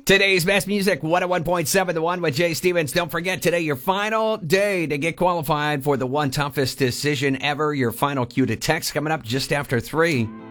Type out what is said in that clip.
Today's best music, 101.7 The One with Jay Stevens. Don't forget, today, your final day to get qualified for the one toughest decision ever. Your final cue to text coming up just after 3.